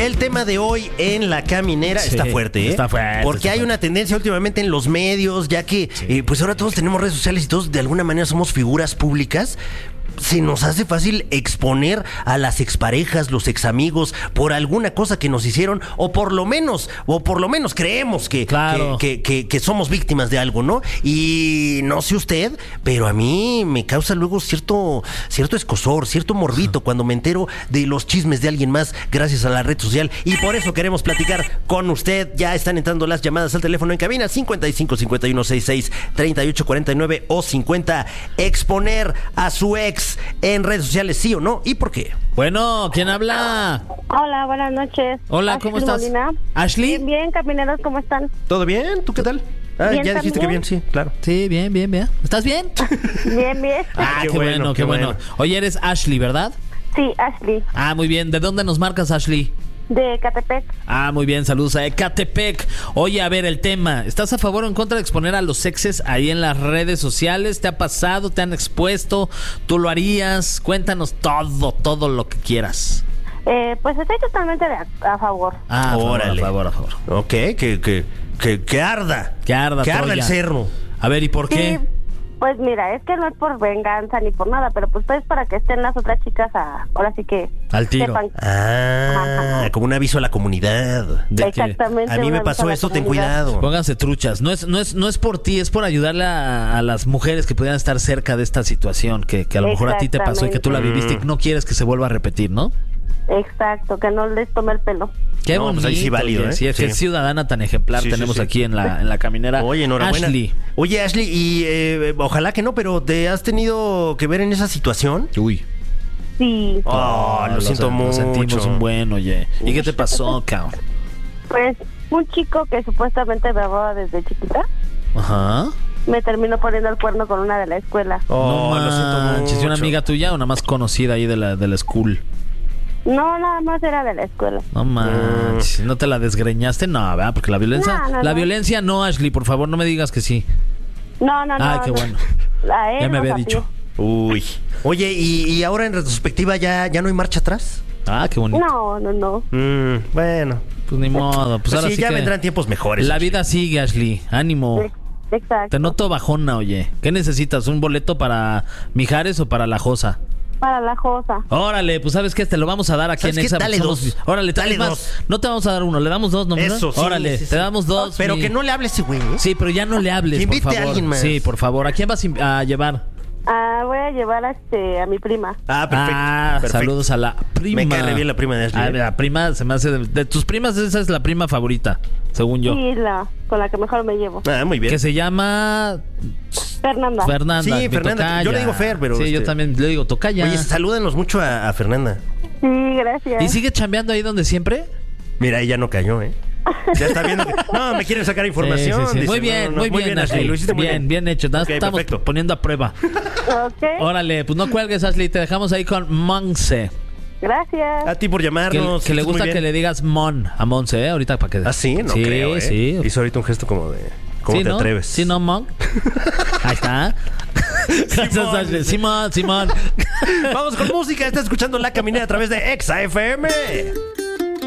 El tema de hoy en La Caminera está fuerte, ¿eh? Está fuerte. Porque hay una tendencia últimamente en los medios, ya que pues ahora todos tenemos redes sociales y todos de alguna manera somos figuras públicas. Se nos hace fácil exponer a las exparejas, los examigos, por alguna cosa que nos hicieron, o por lo menos creemos que somos víctimas de algo, ¿no? Y no sé usted, pero a mí me causa luego cierto escozor, cierto morbito cuando me entero de los chismes de alguien más gracias a la red social. Y por eso queremos platicar con usted. Ya están entrando las llamadas al teléfono en cabina 55 51 66 38 49 o 50. Exponer a su ex en redes sociales, ¿sí o no? ¿Y por qué? Bueno, ¿quién habla? Hola, buenas noches. Hola, ¿cómo estás? Molina. ¿Ashley? Bien, bien, camineros, ¿cómo están? ¿Todo bien? ¿Tú qué tal? Bien, ya dijiste ¿también? que bien, sí, claro. Sí, bien. ¿Estás bien? Bien, bien. Qué bueno, qué bueno. Oye, eres Ashley, ¿verdad? Sí, Ashley, Ah, muy bien. ¿De dónde nos marcas, Ashley? de Catepec. Ah, muy bien, saludos a Ecatepec. Oye, a ver, el tema. ¿Estás a favor o en contra de exponer a los exes ahí en las redes sociales? ¿Te ha pasado? ¿Te han expuesto? ¿Tú lo harías? Cuéntanos todo lo que quieras. Pues estoy totalmente a favor. Ah, Órale. a favor. Ok, que arda. Que arda Que arda Troya. el cerro. A ver, ¿y por qué? Sí, pues mira, es que no es por venganza ni por nada, pero pues es para que estén las otras chicas ahora sí que Al tiro. sepan. Ah, como un aviso a la comunidad. De que Exactamente. A mí me una pasó sola esto, ten comunidad. cuidado. pónganse truchas. No es por ti, es por ayudarle a las mujeres que pudieran estar cerca de esta situación que a lo mejor a ti te pasó y que tú la viviste y no quieres que se vuelva a repetir, ¿no? Exacto, que no les tome el pelo. Qué No, bonito. pues ahí sí válido, oye, ¿eh? sí, Sí. qué ciudadana tan ejemplar Sí, tenemos sí. aquí en la caminera. Oye, enhorabuena. Ashley. Oye, Ashley, y ojalá que no, pero ¿te has tenido que ver en esa situación? Uy. Sí, Lo siento mucho. Lo sentimos un buen, oye. ¿Y qué te pasó, cabrón? pues un chico que supuestamente me amaba desde chiquita Ajá. me terminó poniendo el cuerno con una de la escuela. Oh, no lo siento manches. ¿Y una mucho. amiga tuya o una más conocida ahí de la school? No, nada más era de la escuela. No manches. ¿No te la desgreñaste? No, ¿verdad? Porque la violencia... No, la no. violencia no, Ashley. Por favor, no me digas que sí. No. Ay, qué bueno. A él Ya me no había sabía. dicho. Uy. Oye, ¿y ahora en retrospectiva ya no hay marcha atrás? Ah, qué bonito. No. Bueno. Pues ni modo. Pues ahora sí, sí ya que vendrán tiempos mejores. la vida sigue, Ashley. Ánimo. Exacto. Te noto bajona, oye. ¿Qué necesitas? ¿Un boleto para Mijares o para La Josa? Para la Josa. Órale, pues ¿sabes qué? Te lo vamos a dar aquí ¿Sabes en qué? Exa. Dale Somos- dos. Órale, Dale es más, dos. no te vamos a dar uno, le damos dos, ¿no? Eso, sí. Órale, sí, sí. te damos dos. Pero mi- que no le hable a ese güey, ¿eh? Sí, pero ya no le hables, Que por invite a favor. alguien más. Sí, por favor. ¿A quién vas a llevar? Voy a llevar a mi prima. Ah, perfecto. Perfecto. Saludos a la prima. Me cae re bien la prima de Ashley. Ah, la prima se me hace... De tus primas, esa es la prima favorita, según yo. Sí, con la que mejor me llevo. Ah, muy bien. Que se llama... Fernanda. Fernanda. Sí, mi Fernanda. tocaya. Yo le digo Fer, pero, Sí, yo también le digo tocaya. Oye, salúdanos mucho a Fernanda. Sí, gracias. ¿Y sigue chambeando ahí donde siempre? Mira, ella no cayó, ¿eh? Ya está viendo que... No, me quieren sacar información. Sí, sí, sí. Dice, Muy bien, no, muy bien, Ashley. Lo hiciste muy bien. Bien hecho. Ok, Estamos perfecto. poniendo a prueba. Ok, Órale, pues no cuelgues, Ashley. Te dejamos ahí con Monse. gracias. A ti por Que llamarnos. le estés muy gusta bien. que le digas Mon a Monse, ¿eh? Ahorita para que... Ah, sí, no creo, ¿eh? Sí, Hizo ahorita un gesto como de... ¿Cómo ¿Sí, te no? atreves? Sí, no, Mon. Ahí está. Gracias, Ashley. Simón. Vamos con música. Estás escuchando La Caminera a través de Exa FM.